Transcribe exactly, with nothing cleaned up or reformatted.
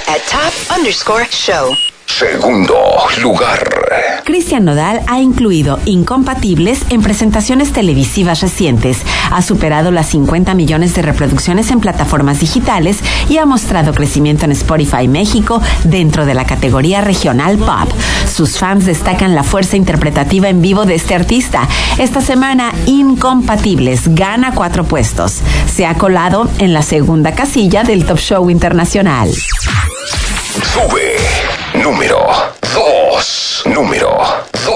at top underscore show. Segundo lugar. Cristian Nodal ha incluido Incompatibles en presentaciones televisivas recientes, ha superado las cincuenta millones de reproducciones en plataformas digitales y ha mostrado crecimiento en Spotify México dentro de la categoría regional pop. Sus fans destacan la fuerza interpretativa en vivo de este artista. Esta semana, Incompatibles gana cuatro puestos. Se ha colado en la segunda casilla del Top Show Internacional. Sube. Número dos. Número dos.